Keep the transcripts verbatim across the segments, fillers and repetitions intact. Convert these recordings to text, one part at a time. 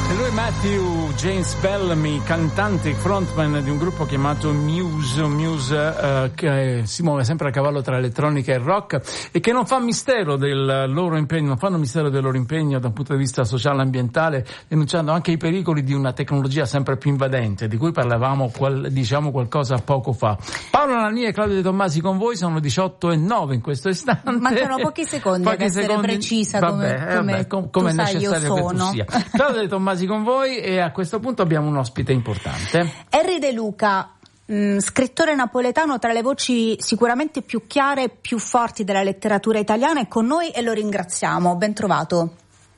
Matthew James Bellamy, cantante, frontman di un gruppo chiamato Muse, Muse uh, che si muove sempre a cavallo tra elettronica e rock e che non fa mistero del loro impegno, non fanno mistero del loro impegno da un punto di vista sociale e ambientale, denunciando anche i pericoli di una tecnologia sempre più invadente, di cui parlavamo qual, diciamo qualcosa poco fa. Paolo Nania e Claudio De Tommasi con voi, sono diciotto e nove in questo istante. Mancano pochi secondi pochi ad essere secondi, precisa vabbè, come, come, vabbè, com, come è sai, necessario che tu sia. Claudio De Tommasi con voi e a questo punto abbiamo un ospite importante. Henry De Luca, mh, scrittore napoletano tra le voci sicuramente più chiare e più forti della letteratura italiana, è con noi e lo ringraziamo. Ben trovato.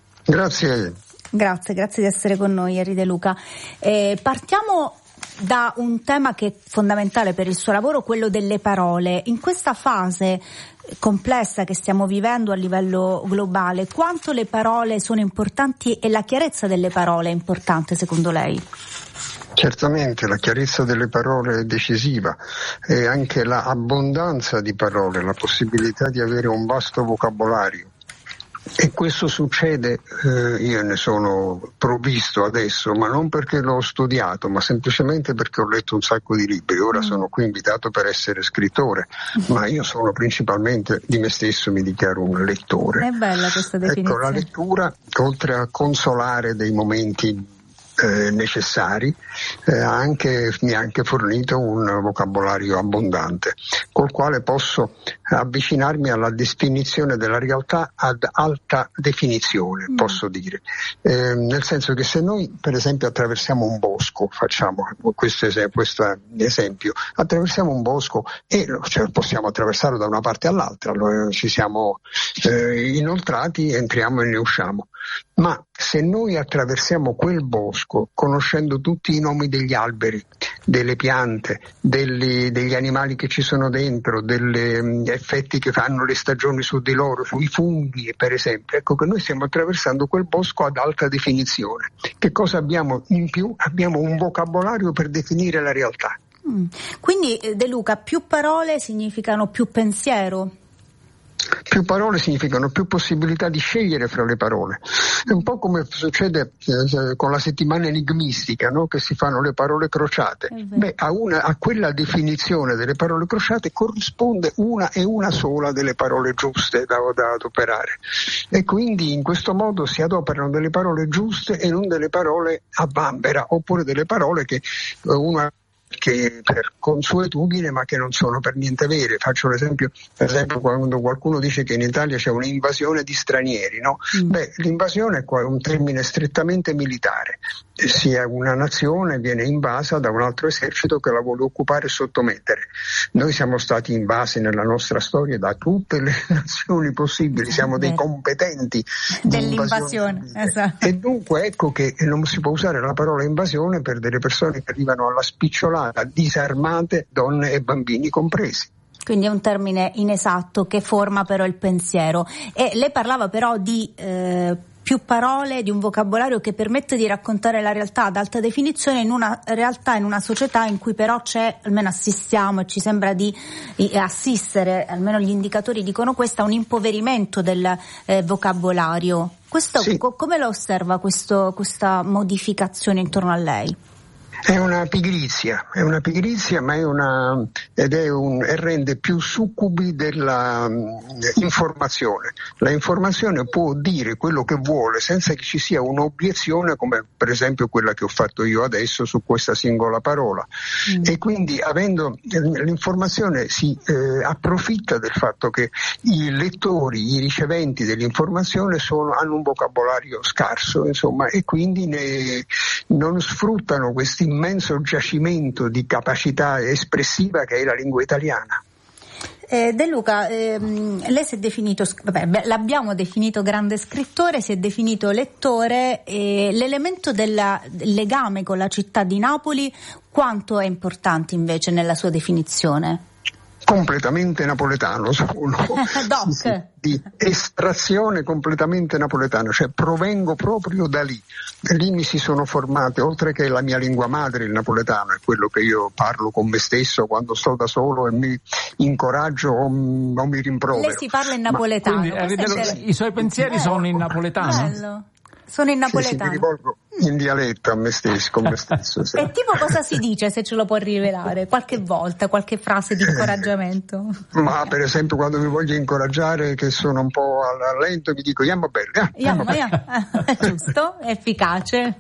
Grazie. Grazie, grazie di essere con noi, Henry De Luca. Eh, partiamo da un tema che è fondamentale per il suo lavoro, quello delle parole. In questa fase complessa che stiamo vivendo a livello globale, quanto le parole sono importanti e la chiarezza delle parole è importante secondo lei? Certamente la chiarezza delle parole è decisiva e anche l'abbondanza di parole, la possibilità di avere un vasto vocabolario. E questo succede, eh, io ne sono provvisto adesso, ma non perché l'ho studiato, ma semplicemente perché ho letto un sacco di libri. Ora sono qui invitato per essere scrittore, ma io sono principalmente, di me stesso mi dichiaro un lettore. È bella questa definizione. Ecco, la lettura, oltre a consolare dei momenti Eh, necessari, eh, anche, mi ha anche fornito un vocabolario abbondante col quale posso avvicinarmi alla definizione della realtà ad alta definizione, mm. posso dire, eh, nel senso che se noi per esempio attraversiamo un bosco, facciamo questo esempio, questo esempio attraversiamo un bosco e cioè, possiamo attraversarlo da una parte all'altra, allora ci siamo eh, inoltrati, entriamo e ne usciamo. Ma se noi attraversiamo quel bosco conoscendo tutti i nomi degli alberi, delle piante, degli, degli animali che ci sono dentro, degli um, effetti che fanno le stagioni su di loro, sui funghi per esempio, ecco che noi stiamo attraversando quel bosco ad alta definizione. Che cosa abbiamo in più? Abbiamo un vocabolario per definire la realtà. Mm. Quindi De Luca, più parole significano più pensiero? Più parole significano più possibilità di scegliere fra le parole. È un po' come succede eh, con la settimana enigmistica, no? Che si fanno le parole crociate. Beh, a, una, a quella definizione delle parole crociate corrisponde una e una sola delle parole giuste da, da adoperare. E quindi in questo modo si adoperano delle parole giuste e non delle parole a vanvera, oppure delle parole che eh, uno che per consuetudine ma che non sono per niente vere. Faccio l'esempio, per esempio quando qualcuno dice che in Italia c'è un'invasione di stranieri, no? Mm. Beh, l'invasione è un termine strettamente militare, sia una nazione viene invasa da un altro esercito che la vuole occupare e sottomettere. Noi siamo stati invasi nella nostra storia da tutte le nazioni possibili, siamo dei competenti dell'invasione, esatto. E dunque ecco che non si può usare la parola invasione per delle persone che arrivano alla spicciolata, disarmate, donne e bambini compresi. Quindi è un termine inesatto che forma però il pensiero. E lei parlava però di eh, più parole, di un vocabolario che permette di raccontare la realtà ad alta definizione in una realtà, in una società in cui però c'è, almeno assistiamo e ci sembra di eh, assistere, almeno gli indicatori dicono questo, a un impoverimento del eh, vocabolario. Questo, sì. co- come lo osserva questo, questa modificazione intorno a lei? È una pigrizia, è una pigrizia, ma è una ed è un e rende più succubi della um, informazione. La informazione può dire quello che vuole senza che ci sia un'obiezione, come per esempio quella che ho fatto io adesso su questa singola parola. Mm. E quindi avendo l'informazione si eh, approfitta del fatto che i lettori, i riceventi dell'informazione sono, hanno un vocabolario scarso, insomma, e quindi ne, non sfruttano questi immenso giacimento di capacità espressiva che è la lingua italiana. Eh, De Luca, ehm, lei si è definito, vabbè, l'abbiamo definito grande scrittore, si è definito lettore, e l'elemento del legame con la città di Napoli quanto è importante invece nella sua definizione? Completamente napoletano sono. Doc. Sì, sì, di estrazione completamente napoletana, cioè provengo proprio da lì. Lì mi si sono formate, oltre che la mia lingua madre, il napoletano, è quello che io parlo con me stesso quando sto da solo e mi incoraggio o, o mi rimprovero. Lei si parla in napoletano. Ma quindi, eh, i suoi pensieri bello. Sono in napoletano? Bello. Sono in napoletano. Sì, sì, mi rivolgo in dialetto a me stesso, con me stesso. Sì. E tipo cosa si dice, se ce lo può rivelare? Qualche volta, qualche frase di incoraggiamento? Ma per esempio quando mi voglio incoraggiare, che sono un po' al lento, mi dico Yamma bella. Yamma, yamma. Giusto, efficace.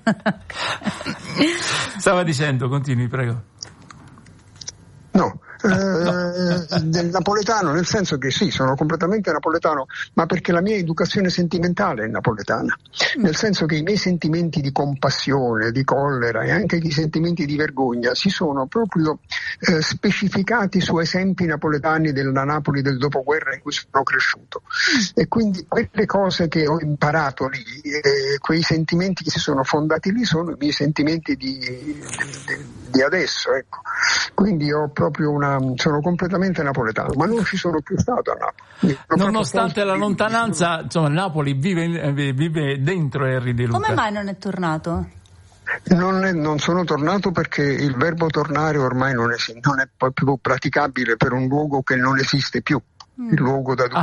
Stava dicendo, continui, prego. No. Eh, del napoletano, nel senso che sì, sono completamente napoletano, ma perché la mia educazione sentimentale è napoletana, nel senso che i miei sentimenti di compassione, di collera e anche i sentimenti di vergogna si sono proprio eh, specificati su esempi napoletani della Napoli del dopoguerra in cui sono cresciuto, e quindi quelle cose che ho imparato lì, eh, quei sentimenti che si sono fondati lì sono i miei sentimenti di, di, di adesso, ecco. Quindi ho proprio una sono completamente napoletano, ma non ci sono più stato a Napoli. Nonostante la lontananza, insomma, Napoli vive, vive dentro Henry De Luca. Come mai non è tornato? Non, è, non sono tornato perché il verbo tornare ormai non è, non è più praticabile per un luogo che non esiste più, il luogo da